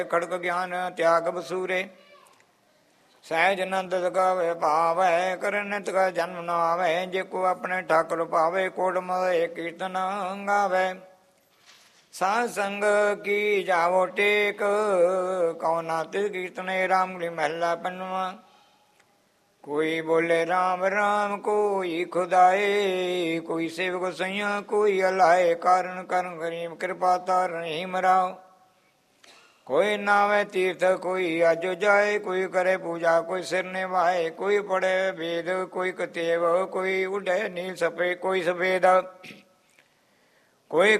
ਖੜਕ ਗਿਆਨ ਤਿਆਗ ਬਸੂਰੇ। ਸਹਿਜ ਨੰਦ ਗਾਵੇ ਭਾਵੈ ਕਰ ਨਿਤ ਕਾ ਜਨਮ ਨ ਆਵੈ। ਜੇ ਕੋ ਆਪਣੇ ਠਾਕੁਰ ਭਾਵੇ ਕੋਟ ਮਏ ਕੀਰਤਨ ਗਾਵੇ। ਸਾਧ ਸੰਗ ਕੀ ਜਾਵੋ ਟੇਕ ਕਉ ਨਾ ਤਿਸ ਕੀਰਤਨੇ। ਰਾਮ ਗਲੀ ਮਹਲਾ ਪੰਜਵਾਂ। ਕੋਈ ਬੋਲੇ ਰਾਮ ਰਾਮ ਕੋਈ ਖੁਦਾਏ। ਕੋਈ ਸੇਵਕ ਸਈਆ ਕੋਈ ਅਲਾਏ। ਕਾਰਨ ਕਰਨ ਗਰੀਬ ਕਿਰਪਾ ਤਾਰ ਰਹੀਮ ਰਾਓ। ਕੋਈ ਨਾਵੇ ਤੀਰਥ ਕੋਈ ਅਜ ਜਾਏ। ਕੋਈ ਕਰੇ ਪੂਜਾ ਕੋਈ ਸਿਰ ਨਿਵਾਏ। ਕੋਈ ਪੜੇ ਵੇਦ ਕੋਈ ਕਤੇਵ ਕੋਈ ਉਡੇ ਨੀਲ ਸਪੇ ਕੋਈ ਸਫੇਦ। ਕੋਈ